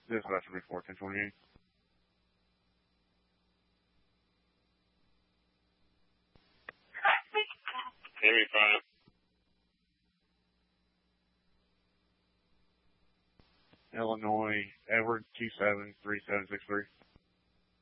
Dispatcher report 1028. Amy 5. Illinois, Edward 273763.